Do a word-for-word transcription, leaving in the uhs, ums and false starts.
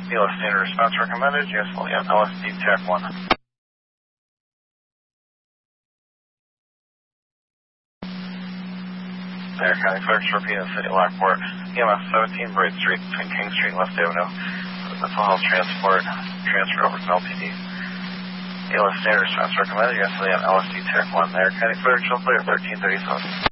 E L S standard response recommended. U S Lillian, L S D Tech one. There, County Clerk, Torpedo City, Lockport, E M S seventeen, Braid Street, between King Street and West Avenue. Mental health transport, transfer over to L P D. E L S standard response recommended. U S Lillian, L S D Tech one. There, County Clerk, Chill Clear, thirteen thirty-seven.